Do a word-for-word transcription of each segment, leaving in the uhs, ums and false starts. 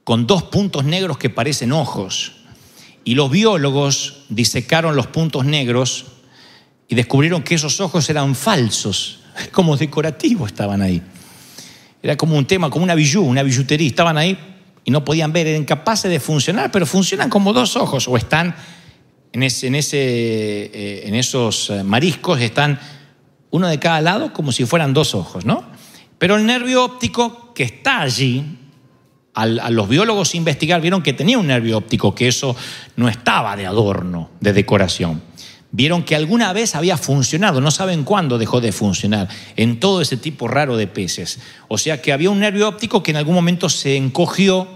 con dos puntos negros que parecen ojos. Y los biólogos disecaron los puntos negros y descubrieron que esos ojos eran falsos, como decorativos estaban ahí. Era como un tema, como una bijou, una billutería. Estaban ahí y no podían ver, eran incapaces de funcionar, pero funcionan como dos ojos. O están en, ese, en, ese, eh, en esos mariscos, están uno de cada lado como si fueran dos ojos, ¿no? Pero el nervio óptico que está allí, al, a los biólogos investigar, vieron que tenía un nervio óptico, que eso no estaba de adorno, de decoración. Vieron que alguna vez había funcionado, no saben cuándo dejó de funcionar, en todo ese tipo raro de peces. O sea que había un nervio óptico que en algún momento se encogió,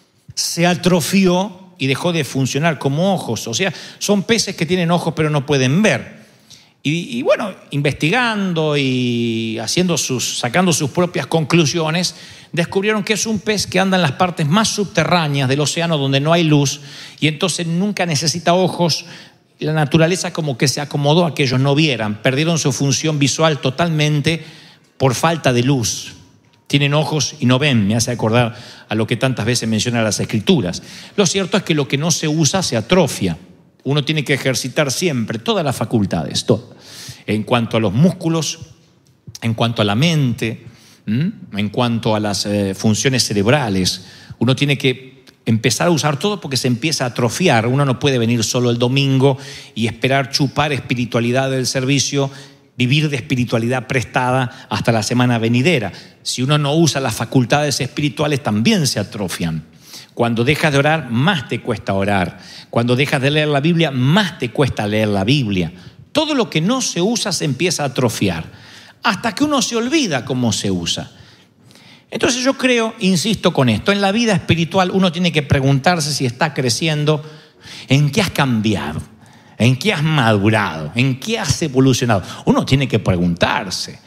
se atrofió y dejó de funcionar como ojos. O sea, son peces que tienen ojos pero no pueden ver. Y, y bueno, investigando y haciendo sus, sacando sus propias conclusiones, descubrieron que es un pez que anda en las partes más subterráneas del océano donde no hay luz y entonces nunca necesita ojos. La naturaleza como que se acomodó a que ellos no vieran, perdieron su función visual totalmente por falta de luz. Tienen ojos y no ven, me hace acordar a lo que tantas veces mencionan las Escrituras. Lo cierto es que lo que no se usa se atrofia. Uno tiene que ejercitar siempre todas las facultades, todas. En cuanto a los músculos, en cuanto a la mente, ¿m? en cuanto a las eh, funciones cerebrales, uno tiene que empezar a usar todo porque se empieza a atrofiar. Uno no puede venir solo el domingo y esperar chupar espiritualidad del servicio, vivir de espiritualidad prestada hasta la semana venidera. Si uno no usa las facultades espirituales, también se atrofian. Cuando dejas de orar, más te cuesta orar. Cuando dejas de leer la Biblia, más te cuesta leer la Biblia. Todo lo que no se usa se empieza a atrofiar, hasta que uno se olvida cómo se usa. Entonces yo creo, insisto con esto, en la vida espiritual uno tiene que preguntarse si está creciendo, en qué has cambiado, en qué has madurado, en qué has evolucionado. Uno tiene que preguntarse.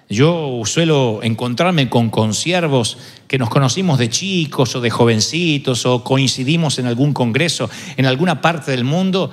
Yo suelo encontrarme con consiervos que nos conocimos de chicos o de jovencitos o coincidimos en algún congreso en alguna parte del mundo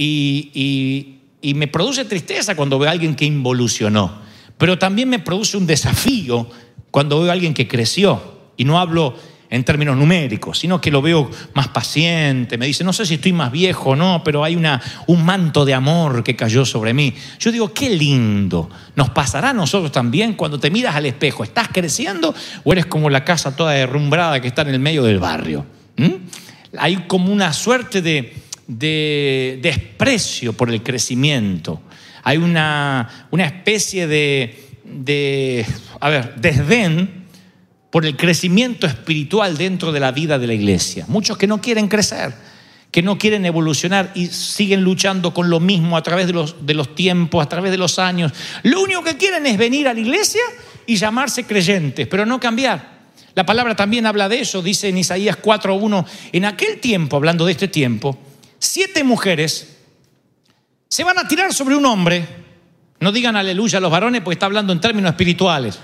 y, y, y me produce tristeza cuando veo a alguien que involucionó, pero también me produce un desafío cuando veo a alguien que creció, y no hablo en términos numéricos, sino que lo veo más paciente. Me dice, no sé si estoy más viejo o no, pero hay una, un manto de amor que cayó sobre mí. Yo digo, qué lindo. ¿Nos pasará a nosotros también cuando te miras al espejo? ¿Estás creciendo o eres como la casa toda derrumbrada que está en el medio del barrio? ¿Mm? Hay como una suerte de, de desprecio por el crecimiento. Hay una, una especie de, de, a ver, desdén por el crecimiento espiritual dentro de la vida de la iglesia. Muchos que no quieren crecer, que no quieren evolucionar y siguen luchando con lo mismo a través de los, de los tiempos, a través de los años. Lo único que quieren es venir a la iglesia y llamarse creyentes, pero no cambiar. La palabra también habla de eso, dice en Isaías cuatro uno, en aquel tiempo, hablando de este tiempo, siete mujeres se van a tirar sobre un hombre. No digan aleluya a los varones porque está hablando en términos espirituales.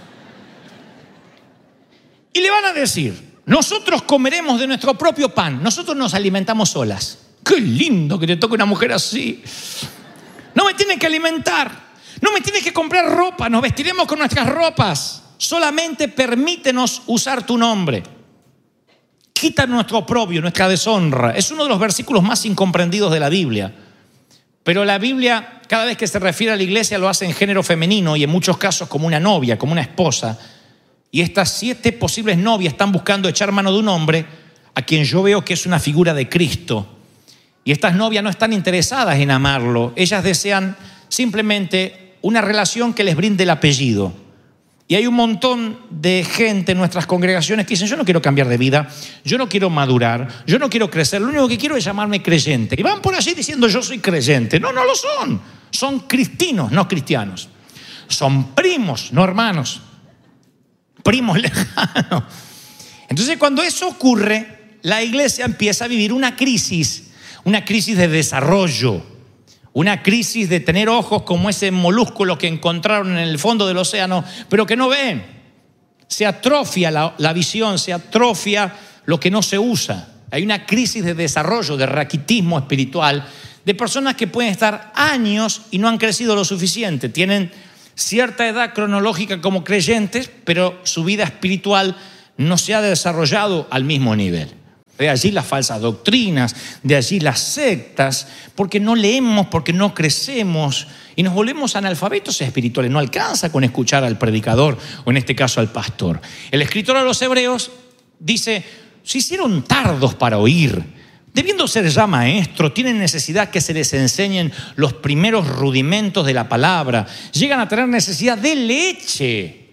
Y le van a decir, nosotros comeremos de nuestro propio pan, nosotros nos alimentamos solas. Qué lindo que te toque una mujer así. No me tienes que alimentar, no me tienes que comprar ropa, nos vestiremos con nuestras ropas. Solamente permítenos usar tu nombre. Quita nuestro oprobio, nuestra deshonra. Es uno de los versículos más incomprendidos de la Biblia. Pero la Biblia, cada vez que se refiere a la iglesia, lo hace en género femenino y en muchos casos como una novia, como una esposa. Y estas siete posibles novias están buscando echar mano de un hombre a quien yo veo que es una figura de Cristo. Y estas novias no están interesadas en amarlo. Ellas desean simplemente una relación que les brinde el apellido. Y hay un montón de gente en nuestras congregaciones que dicen, yo no quiero cambiar de vida, yo no quiero madurar, yo no quiero crecer, lo único que quiero es llamarme creyente. Y van por allí diciendo, yo soy creyente. No, no lo son. Son cristinos, no cristianos. Son primos, no hermanos. Primos lejanos. Entonces, cuando eso ocurre, la iglesia empieza a vivir una crisis, una crisis de desarrollo, una crisis de tener ojos como ese molúsculo que encontraron en el fondo del océano, pero que no ven. Se atrofia la, la visión, se atrofia lo que no se usa. Hay una crisis de desarrollo, de raquitismo espiritual, de personas que pueden estar años y no han crecido lo suficiente. Tienen cierta edad cronológica como creyentes, pero su vida espiritual no se ha desarrollado al mismo nivel. De allí las falsas doctrinas, de allí las sectas, porque no leemos, porque no crecemos y nos volvemos analfabetos espirituales. No alcanza con escuchar al predicador o en este caso al pastor. El escritor a los Hebreos dice, se hicieron tardos para oír, debiendo ser ya maestros, tienen necesidad que se les enseñen los primeros rudimentos de la palabra, llegan a tener necesidad de leche,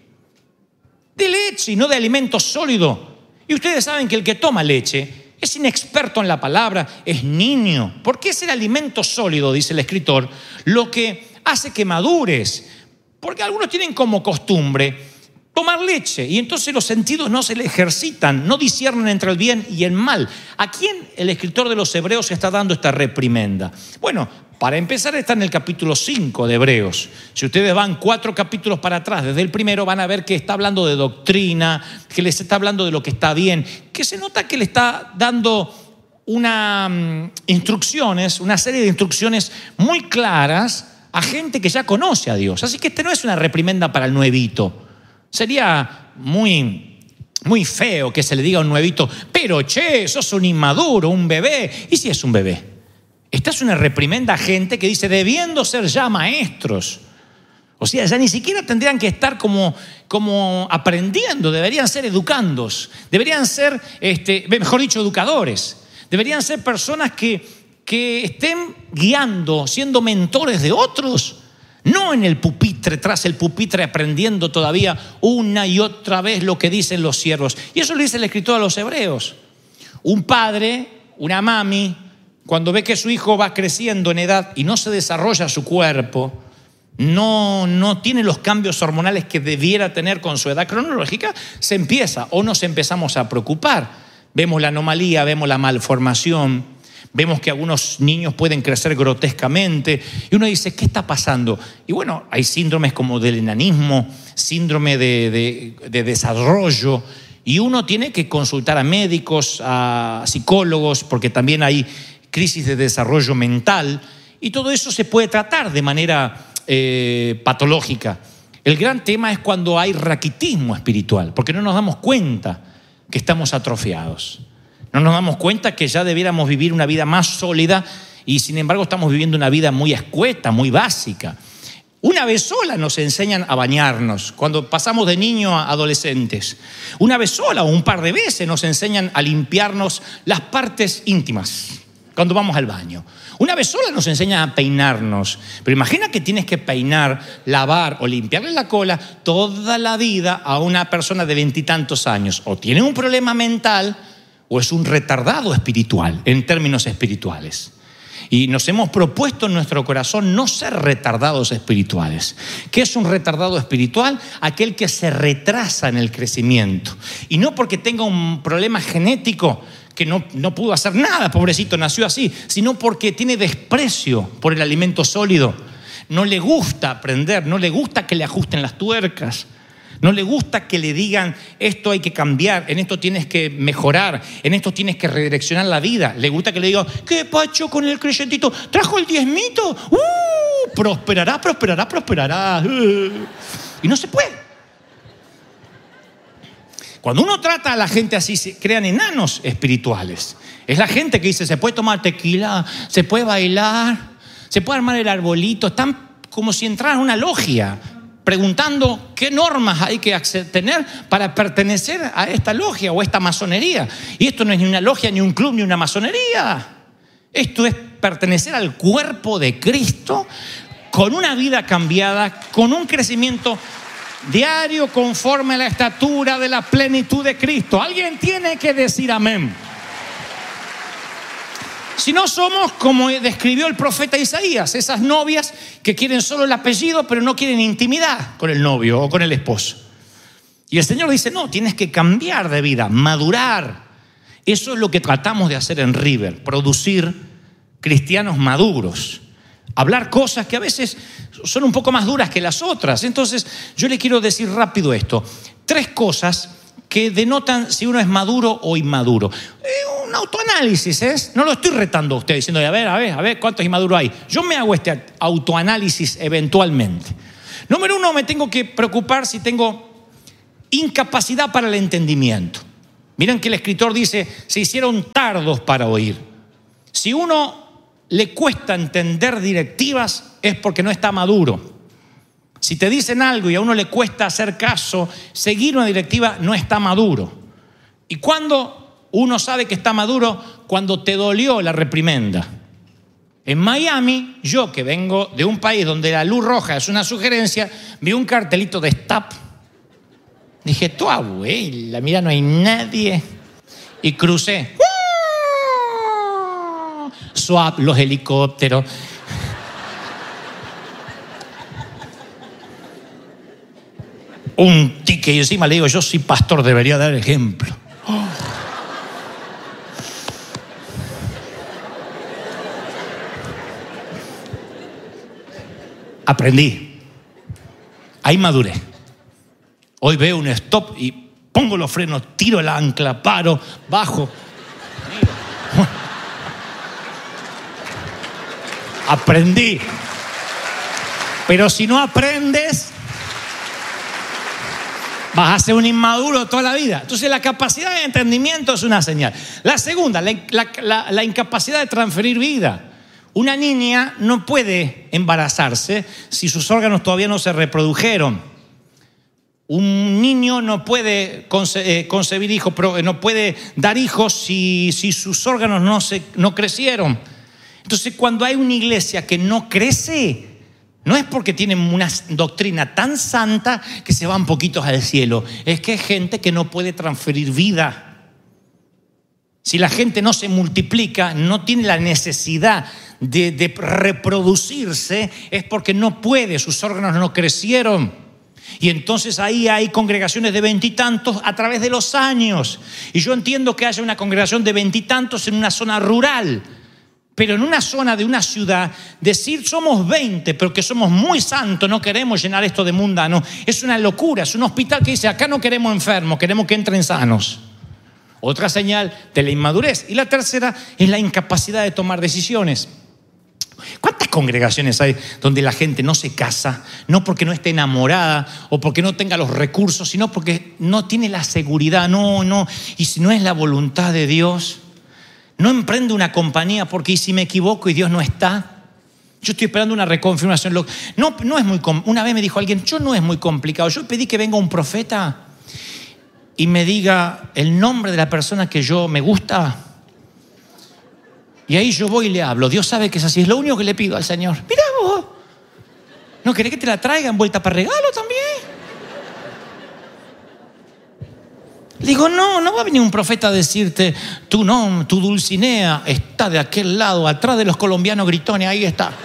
de leche y no de alimento sólido. Y ustedes saben que el que toma leche es inexperto en la palabra, es niño, porque es el alimento sólido, dice el escritor, lo que hace que madures, porque algunos tienen como costumbre tomar leche y entonces los sentidos no se le ejercitan, no disciernen entre el bien y el mal. ¿A quién el escritor de los Hebreos está dando esta reprimenda? Bueno, para empezar está en el capítulo cinco de Hebreos. Si ustedes van cuatro capítulos para atrás, desde el primero van a ver que está hablando de doctrina, que les está hablando de lo que está bien, que se nota que le está dando una um, instrucciones, una serie de instrucciones muy claras a gente que ya conoce a Dios. Así que este no es una reprimenda para el nuevito. Sería muy, muy feo que se le diga a un nuevito, pero che, sos un inmaduro, un bebé. ¿Y si es un bebé? Esta es una reprimenda a gente que dice, debiendo ser ya maestros. O sea, ya ni siquiera tendrían que estar como, como aprendiendo, deberían ser educandos, deberían ser, este, mejor dicho, educadores. Deberían ser personas que, que estén guiando, siendo mentores de otros. No en el pupitre, tras el pupitre, aprendiendo todavía una y otra vez lo que dicen los siervos. Y eso lo dice el escritor a los Hebreos. Un padre, una mami, cuando ve que su hijo va creciendo en edad y no se desarrolla su cuerpo, no, no tiene los cambios hormonales que debiera tener con su edad cronológica, se empieza o nos empezamos a preocupar. Vemos la anomalía, vemos la malformación, vemos que algunos niños pueden crecer grotescamente y uno dice, ¿qué está pasando? Y bueno, hay síndromes como del enanismo, síndrome de, de, de desarrollo, y uno tiene que consultar a médicos, a psicólogos, porque también hay crisis de desarrollo mental, y todo eso se puede tratar de manera eh, patológica. El gran tema es cuando hay raquitismo espiritual, porque no nos damos cuenta que estamos atrofiados. No nos damos cuenta que ya debiéramos vivir una vida más sólida y sin embargo estamos viviendo una vida muy escueta, muy básica. Una vez sola nos enseñan a bañarnos, cuando pasamos de niño a adolescentes. Una vez sola o un par de veces nos enseñan a limpiarnos las partes íntimas cuando vamos al baño. Una vez sola nos enseñan a peinarnos. Pero imagina que tienes que peinar, lavar o limpiarle la cola toda la vida a una persona de veintitantos años. O tiene un problema mental o es un retardado espiritual, en términos espirituales. Y nos hemos propuesto en nuestro corazón no ser retardados espirituales. ¿Qué es un retardado espiritual? Aquel que se retrasa en el crecimiento. Y no porque tenga un problema genético, que no, no pudo hacer nada, pobrecito, nació así, sino porque tiene desprecio por el alimento sólido. No le gusta aprender, no le gusta que le ajusten las tuercas. No le gusta que le digan, esto hay que cambiar, en esto tienes que mejorar, en esto tienes que redireccionar la vida. Le gusta que le digan, ¿qué pacho con el creyentito? ¿Trajo el diezmito? ¡Uh! Prosperará, prosperará, prosperará. Uh. Y no se puede. Cuando uno trata a la gente así, se crean enanos espirituales. Es la gente que dice, se puede tomar tequila, se puede bailar, se puede armar el arbolito. Están como si entraran a una logia, preguntando qué normas hay que tener para pertenecer a esta logia o esta masonería. Y esto no es ni una logia, ni un club, ni una masonería. Esto es pertenecer al cuerpo de Cristo con una vida cambiada, con un crecimiento diario conforme a la estatura de la plenitud de Cristo. Alguien tiene que decir amén. Si no somos como describió el profeta Isaías, esas novias que quieren solo el apellido pero no quieren intimidad con el novio o con el esposo. Y el Señor dice, no, tienes que cambiar de vida, madurar. Eso es lo que tratamos de hacer en River, producir cristianos maduros. Hablar cosas que a veces son un poco más duras que las otras. Entonces yo le quiero decir rápido esto. Tres cosas que denotan si uno es maduro o inmaduro. Eh, un autoanálisis, ¿eh? No lo estoy retando a usted diciendo, a ver, a ver, a ver, ¿cuántos inmaduros hay? Yo me hago este autoanálisis eventualmente. Número uno, me tengo que preocupar si tengo incapacidad para el entendimiento. Miren que el escritor dice, se hicieron tardos para oír. Si uno le cuesta entender directivas es porque no está maduro. Si te dicen algo y a uno le cuesta hacer caso, seguir una directiva, no está maduro. ¿Y cuándo uno sabe que está maduro? Cuando te dolió la reprimenda. En Miami, yo que vengo de un país donde la luz roja es una sugerencia, vi un cartelito de stop. Dije, tu abuela, mira, no hay nadie. Y crucé. Swap, los helicópteros. Un ticket y encima le digo, yo soy pastor, debería dar ejemplo. Oh. Aprendí. Ahí maduré. Hoy veo un stop y pongo los frenos, tiro el ancla, paro, bajo. Aprendí. Pero si no aprendes, vas a ser un inmaduro toda la vida. Entonces la capacidad de entendimiento es una señal. La segunda, la, la, la, la incapacidad de transferir vida. Una niña no puede embarazarse si sus órganos todavía no se reprodujeron. Un niño no puede conce- eh, concebir hijos, pero no puede dar hijos si, si sus órganos no, se, no crecieron. Entonces, cuando hay una iglesia que no crece, no es porque tienen una doctrina tan santa que se van poquitos al cielo. Es que hay gente que no puede transferir vida. Si la gente no se multiplica, no tiene la necesidad de, de reproducirse, es porque no puede, sus órganos no crecieron. Y entonces ahí hay congregaciones de veintitantos a través de los años. Y yo entiendo que haya una congregación de veintitantos en una zona rural. Pero en una zona de una ciudad, decir somos veinte, pero que somos muy santos, no queremos llenar esto de mundano, es una locura. Es un hospital que dice, acá no queremos enfermos, queremos que entren sanos. Otra señal de la inmadurez. Y la tercera es la incapacidad de tomar decisiones. ¿Cuántas congregaciones hay donde la gente no se casa, no porque no esté enamorada o porque no tenga los recursos, sino porque no tiene la seguridad? No, no. Y si no es la voluntad de Dios, no emprende una compañía porque ¿y si me equivoco y Dios no está? Yo estoy esperando una reconfirmación. No, no es muy. Una vez me dijo alguien, yo no es muy complicado. Yo pedí que venga un profeta y me diga el nombre de la persona que yo me gusta. Y ahí yo voy y le hablo. Dios sabe que es así. Es lo único que le pido al Señor. Mirá vos. ¿No querés que te la traiga envuelta para regalo también? Le digo, no, no va a venir un profeta a decirte, tú no, tu Dulcinea está de aquel lado, atrás de los colombianos gritones, ahí está.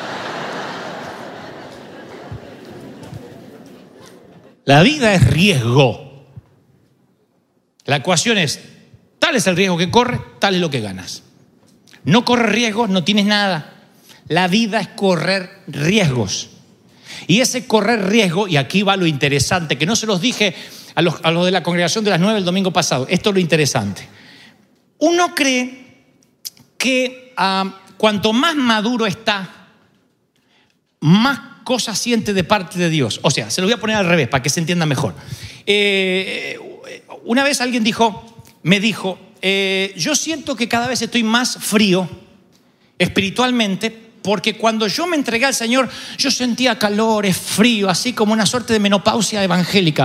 La vida es riesgo. La ecuación es, tal es el riesgo que corre, tal es lo que ganas. No corres riesgos, no tienes nada. La vida es correr riesgos. Y ese correr riesgo, y aquí va lo interesante, que no se los dije a los, a los de la congregación de las nueve el domingo pasado. Esto es lo interesante. Uno cree que uh, cuanto más maduro está, más cosas siente de parte de Dios. O sea, se lo voy a poner al revés para que se entienda mejor. Eh, una vez alguien dijo, me dijo, Eh, yo siento que cada vez estoy más frío espiritualmente, porque cuando yo me entregué al Señor, yo sentía calores, frío, así como una suerte de menopausia evangélica.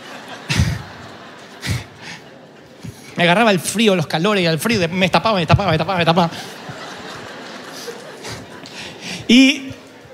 Me agarraba el frío, los calores y el frío, me tapaba, me tapaba, me tapaba, me tapaba. Y,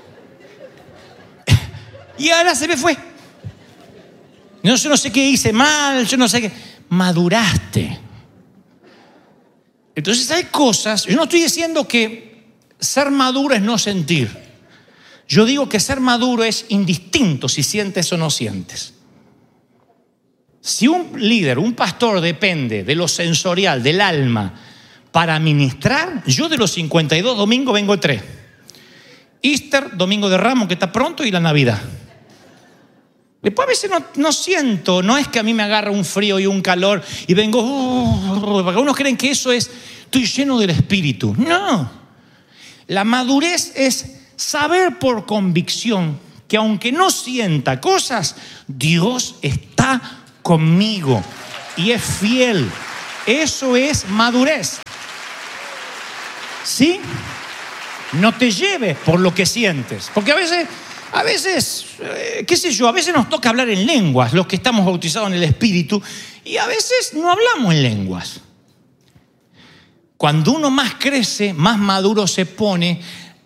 y ahora se me fue. No, yo no sé qué hice mal, yo no sé qué. Maduraste. Entonces hay cosas, yo no estoy diciendo que ser maduro es no sentir. Yo digo que ser maduro es indistinto si sientes o no sientes. Si un líder, un pastor depende de lo sensorial, del alma, para ministrar, yo de los cincuenta y dos domingos vengo tres. Easter, Domingo de Ramos, que está pronto, y la Navidad. Después a veces no, no siento, no es que a mí me agarra un frío y un calor y vengo, uh, porque algunos creen que eso es, estoy lleno del Espíritu. No, la madurez es saber por convicción que aunque no sienta cosas, Dios está conmigo. y es fiel. Eso es madurez. ¿Sí? No te lleves por lo que sientes. Porque a veces, a veces, eh, qué sé yo, a veces nos toca hablar en lenguas, los que estamos bautizados en el Espíritu, y a veces no hablamos en lenguas. Cuando uno más crece, más maduro se pone,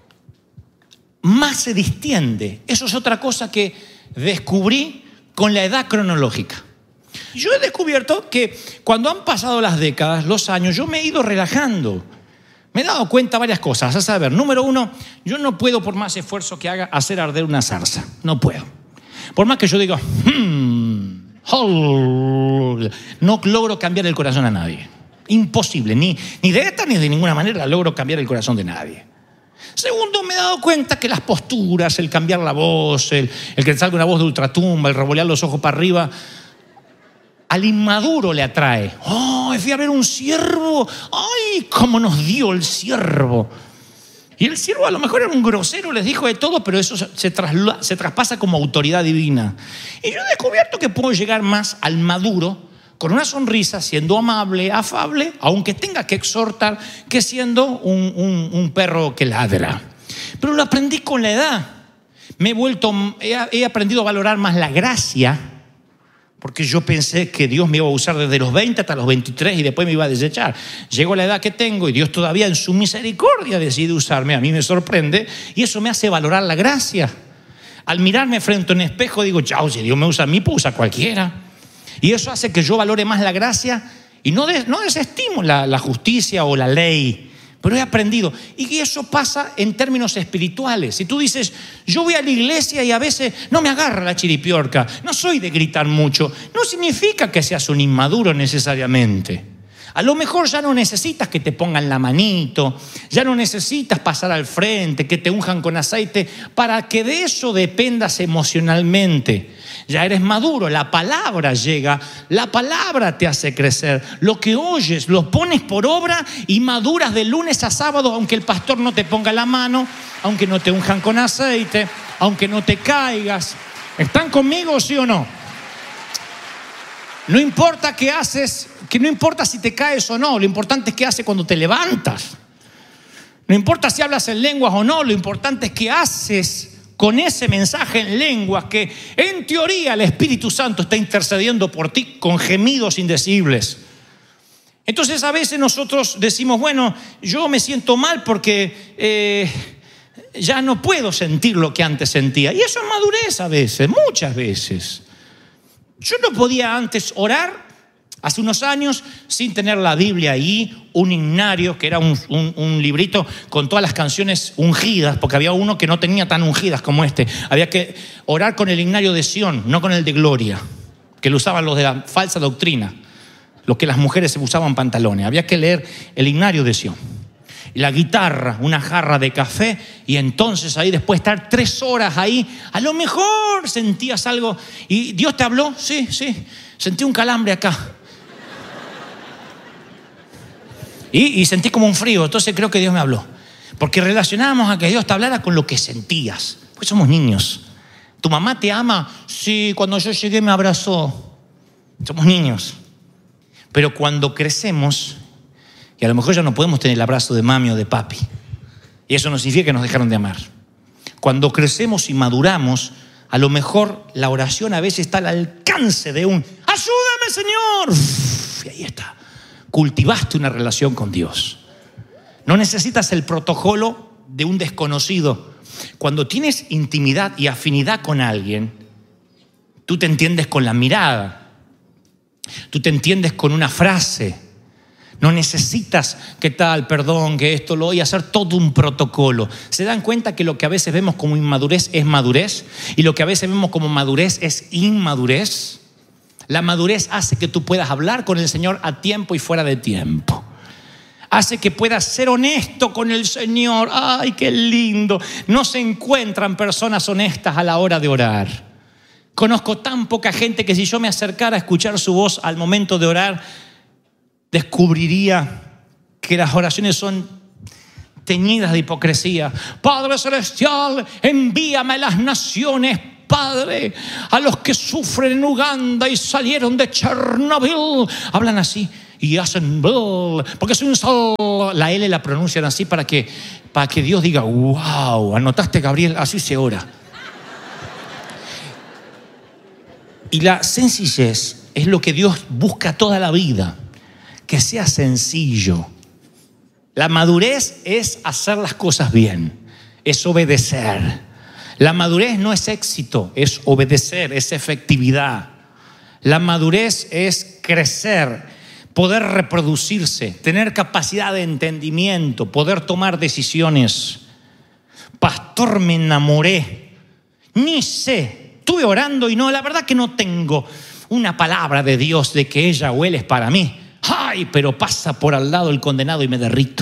más se distiende. Eso es otra cosa que descubrí con la edad cronológica. Yo he descubierto que cuando han pasado las décadas, los años, yo me he ido relajando. Me he dado cuenta de varias cosas. A saber, número uno, yo no puedo, por más esfuerzo que haga, hacer arder una zarza. No puedo. Por más que yo diga, hmm, oh, no logro cambiar el corazón a nadie. Imposible. Ni, ni de esta ni de ninguna manera logro cambiar el corazón de nadie. Segundo, me he dado cuenta que las posturas, el cambiar la voz, el, el que salga una voz de ultratumba, el revolear los ojos para arriba, al inmaduro le atrae. Oh, fui a ver un ciervo. Ay, cómo nos dio el ciervo. Y el ciervo a lo mejor era un grosero, les dijo de todo, pero eso se, trasla, se traspasa como autoridad divina. Y yo he descubierto que puedo llegar más al maduro con una sonrisa, siendo amable, afable, aunque tenga que exhortar, que siendo un, un, un perro que ladra. Pero lo aprendí con la edad. Me he vuelto, he, he aprendido a valorar más la gracia, porque yo pensé que Dios me iba a usar desde los veinte hasta los veintitrés y después me iba a desechar. Llegó la edad que tengo y Dios todavía en su misericordia decide usarme. A mí me sorprende y eso me hace valorar la gracia. Al mirarme frente a un espejo digo, chao, si Dios me usa a mí, pues usa a cualquiera. Y eso hace que yo valore más la gracia y no, des, no desestimo la, la justicia o la ley. Pero he aprendido. Y eso pasa en términos espirituales. Si tú dices, yo voy a la iglesia y a veces no me agarra la chiripiorca, no soy de gritar mucho, no significa que seas un inmaduro necesariamente. A lo mejor ya no necesitas que te pongan la manito, ya no necesitas pasar al frente, que te unjan con aceite, para que de eso dependas emocionalmente. Ya eres maduro, la palabra llega, la palabra te hace crecer. Lo que oyes lo pones por obra y maduras de lunes a sábado, aunque el pastor no te ponga la mano, aunque no te unjan con aceite, aunque no te caigas. ¿Están conmigo, sí o no? No importa qué haces, que no importa si te caes o no, lo importante es qué haces cuando te levantas. No importa si hablas en lenguas o no, lo importante es qué haces con ese mensaje en lenguas que en teoría el Espíritu Santo está intercediendo por ti con gemidos indecibles. Entonces a veces nosotros decimos, bueno, yo me siento mal porque eh, ya no puedo sentir lo que antes sentía. Y eso es madurez a veces, muchas veces. Yo no podía antes orar hace unos años sin tener la Biblia ahí, un himnario que era un, un, un librito con todas las canciones ungidas, porque había uno que no tenía tan ungidas como este. Había que orar con el himnario de Sión, no con el de Gloria, que lo usaban los de la falsa doctrina, los que las mujeres se usaban pantalones. Había que leer el himnario de Sión. Y la guitarra, una jarra de café, y entonces ahí después de estar tres horas ahí, a lo mejor sentías algo. ¿Y Dios te habló? Sí, sí, sentí un calambre acá. Y, y sentí como un frío, entonces creo que Dios me habló. Porque relacionábamos a que Dios te hablara con lo que sentías. Pues somos niños. ¿Tu mamá te ama? Sí, cuando yo llegué me abrazó. Somos niños. Pero cuando crecemos, y a lo mejor ya no podemos tener el abrazo de mami o de papi, y eso no significa que nos dejaron de amar. Cuando crecemos y maduramos, a lo mejor la oración a veces está al alcance de un ¡ayúdame, Señor! Uf, y ahí está. Cultivaste una relación con Dios. No necesitas el protocolo de un desconocido. Cuando tienes intimidad y afinidad con alguien, tú te entiendes con la mirada, tú te entiendes con una frase. No necesitas que tal, perdón, que esto, lo voy a hacer todo un protocolo. ¿Se dan cuenta que lo que a veces vemos como inmadurez es madurez? Y lo que a veces vemos como madurez es inmadurez. La madurez hace que tú puedas hablar con el Señor a tiempo y fuera de tiempo. Hace que puedas ser honesto con el Señor. ¡Ay, qué lindo! No se encuentran personas honestas a la hora de orar. Conozco tan poca gente que si yo me acercara a escuchar su voz al momento de orar, descubriría que las oraciones son teñidas de hipocresía. Padre Celestial, envíame a las naciones Padre, a los que sufren en Uganda y salieron de Chernobyl. Hablan así y hacen porque es un sol. La L la pronuncian así para que, para que Dios diga: wow, anotaste, Gabriel, así se ora. Y la sencillez es lo que Dios busca toda la vida, que sea sencillo. La madurez es hacer las cosas bien, es obedecer. La madurez no es éxito, es obedecer, es efectividad. La madurez es crecer, poder reproducirse, tener capacidad de entendimiento, poder tomar decisiones. Pastor, me enamoré, ni sé. Estuve orando y no, la verdad que no tengo una palabra de Dios de que ella o él es para mí. Ay, pero pasa por al lado el condenado y me derrito.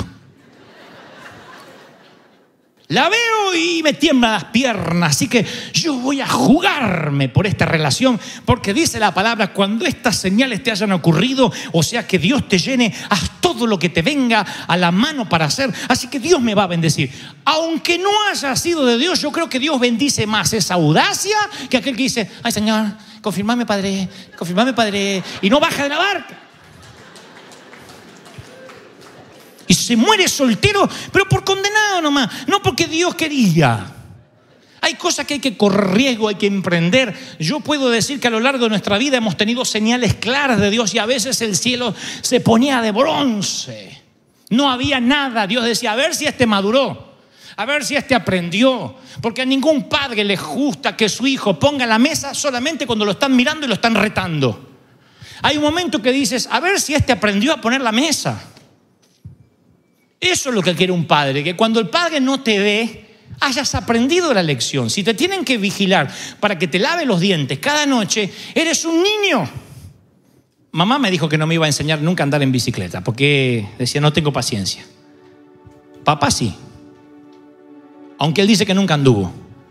La veo y me tiemblan las piernas, así que yo voy a jugarme por esta relación, porque dice la palabra: cuando estas señales te hayan ocurrido, o sea que Dios te llene, haz todo lo que te venga a la mano para hacer. Así que Dios me va a bendecir. Aunque no haya sido de Dios, yo creo que Dios bendice más esa audacia que aquel que dice: ay, Señor, confirmame, Padre, confirmame, Padre, y no baja de la barca. Y se muere soltero, pero por condenado nomás, no porque Dios quería. Hay cosas que hay que correr riesgo, hay que emprender. Yo puedo decir que a lo largo de nuestra vida hemos tenido señales claras de Dios y a veces el cielo se ponía de bronce. No había nada. Dios decía: a ver si este maduró, a ver si este aprendió. Porque a ningún padre le gusta que su hijo ponga la mesa solamente cuando lo están mirando y lo están retando. Hay un momento que dices: a ver si este aprendió a poner la mesa. Eso es lo que quiere un padre, que cuando el padre no te ve, hayas aprendido la lección. Si te tienen que vigilar para que te lave los dientes cada noche, eres un niño. Mamá me dijo que no me iba a enseñar nunca a andar en bicicleta, porque decía: no tengo paciencia. Papá sí, aunque él dice que nunca anduvo.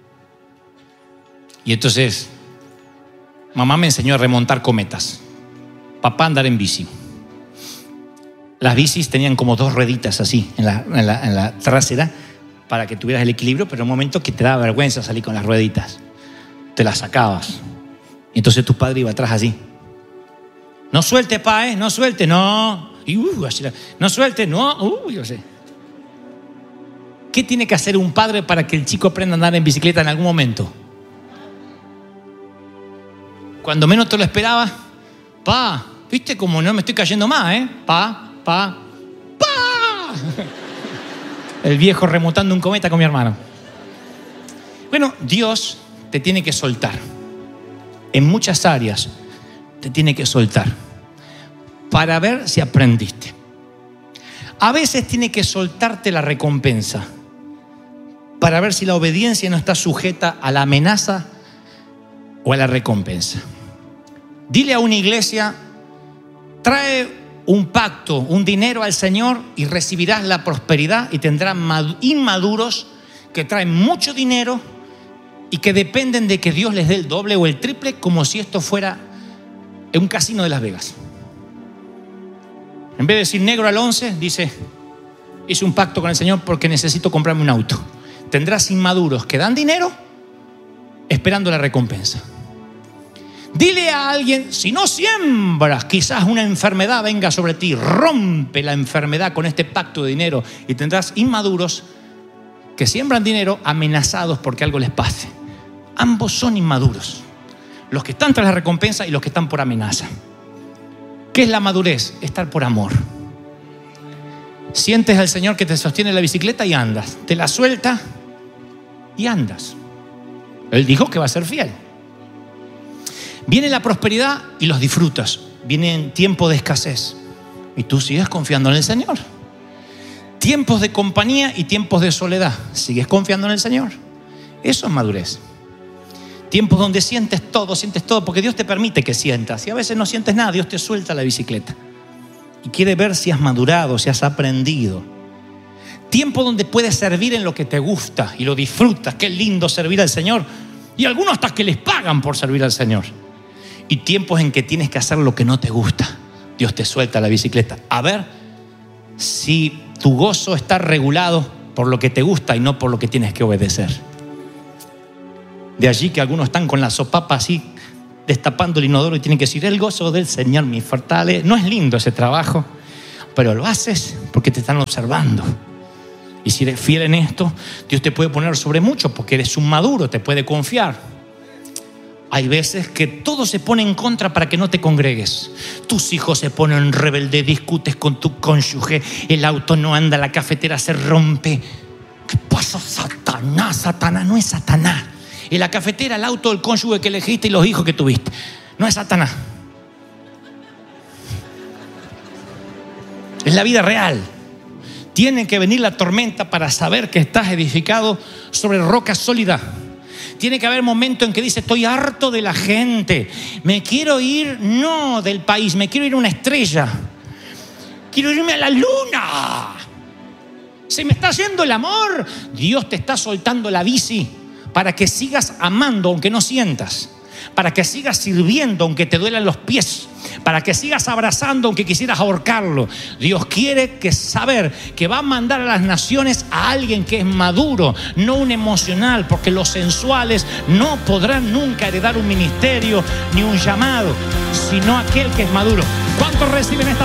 Y entonces mamá me enseñó a remontar cometas, papá a andar en bici. Las bicis tenían como dos rueditas así en la, en la, en la trasera para que tuvieras el equilibrio, pero en un momento que te daba vergüenza salir con las rueditas, te las sacabas. Y entonces tu padre iba atrás así: no suelte, pa, ¿eh? No suelte, no. Y, uh, así, no suelte, no. Uh, yo sé. ¿Qué tiene que hacer un padre para que el chico aprenda a andar en bicicleta en algún momento? Cuando menos te lo esperaba: pa, ¿viste cómo no me estoy cayendo más, eh? Pa. Pa, pa. El viejo remontando un cometa con mi hermano. Bueno, Dios te tiene que soltar. En muchas áreas te tiene que soltar para ver si aprendiste. A veces tiene que soltarte la recompensa para ver si la obediencia no está sujeta a la amenaza o a la recompensa. Dile a una iglesia: trae un pacto, un dinero al Señor y recibirás la prosperidad, y tendrás inmaduros que traen mucho dinero y que dependen de que Dios les dé el doble o el triple, como si esto fuera un casino de Las Vegas. En vez de decir negro al once, dice: hice un pacto con el Señor porque necesito comprarme un auto. Tendrás inmaduros que dan dinero esperando la recompensa. Dile a alguien: si no siembras, quizás una enfermedad venga sobre ti. Rompe la enfermedad con este pacto de dinero y tendrás inmaduros que siembran dinero amenazados porque algo les pase. Ambos son inmaduros, los que están tras la recompensa y los que están por amenaza. ¿Qué es la madurez? Estar por amor. Sientes al Señor que te sostiene la bicicleta y andas. Te la suelta y andas. Él dijo que va a ser fiel. Viene la prosperidad y los disfrutas. Viene tiempo de escasez y tú sigues confiando en el Señor. Tiempos de compañía y tiempos de soledad. Sigues confiando en el Señor. Eso es madurez. Tiempos donde sientes todo, sientes todo, porque Dios te permite que sientas. Y a veces no sientes nada, Dios te suelta la bicicleta. Y quiere ver si has madurado, si has aprendido. Tiempo donde puedes servir en lo que te gusta y lo disfrutas. Qué lindo servir al Señor. Y algunos hasta que les pagan por servir al Señor. Y tiempos en que tienes que hacer lo que no te gusta. Dios te suelta la bicicleta. A ver si tu gozo está regulado por lo que te gusta y no por lo que tienes que obedecer. De allí que algunos están con la sopapa así, destapando el inodoro y tienen que decir: el gozo del Señor me fortalece. No es lindo ese trabajo, pero lo haces porque te están observando. Y si eres fiel en esto, Dios te puede poner sobre mucho porque eres un maduro, te puede confiar. Hay veces que todo se pone en contra para que no te congregues. Tus hijos se ponen rebelde, discutes con tu cónyuge, el auto no anda, la cafetera se rompe. ¿Qué pasa? Satanás, Satanás, no es Satanás. En la cafetera, el auto, el cónyuge que elegiste y los hijos que tuviste. No es Satanás. Es la vida real. Tiene que venir la tormenta para saber que estás edificado sobre roca sólida. Tiene que haber momentos en que dices: estoy harto de la gente, me quiero ir, no del país, me quiero ir a una estrella, quiero irme a la luna. Se me está yendo el amor. Dios te está soltando la bici para que sigas amando aunque no sientas, para que sigas sirviendo aunque te duelan los pies, para que sigas abrazando aunque quisieras ahorcarlo. Dios quiere que saber que va a mandar a las naciones a alguien que es maduro, no un emocional, porque los sensuales no podrán nunca heredar un ministerio ni un llamado, sino aquel que es maduro. ¿Cuántos reciben esta